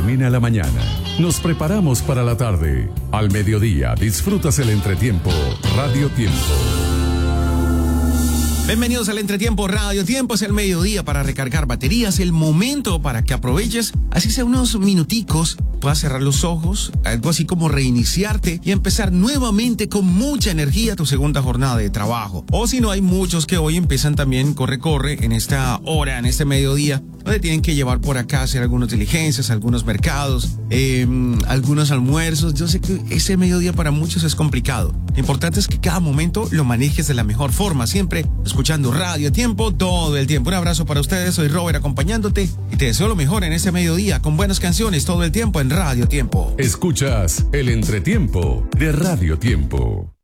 termina la mañana. Nos preparamos para la tarde. Al mediodía disfrutas el entretiempo Radio Tiempo. Bienvenidos al Entretiempo Radio Tiempo. Es el mediodía para recargar baterías, el momento para que aproveches, así sea unos minuticos, puedas cerrar los ojos, algo así como reiniciarte y empezar nuevamente con mucha energía tu segunda jornada de trabajo. O si no, hay muchos que hoy empiezan también corre en esta hora, en este mediodía, donde tienen que llevar por acá, hacer algunas diligencias, algunos mercados, algunos almuerzos. Yo sé que ese mediodía para muchos es complicado. Lo importante es que cada momento lo manejes de la mejor forma, siempre escuchando Radio Tiempo todo el tiempo. Un abrazo para ustedes, soy Robert acompañándote y te deseo lo mejor en este mediodía con buenas canciones todo el tiempo en Radio Tiempo. Escuchas el Entretiempo de Radio Tiempo.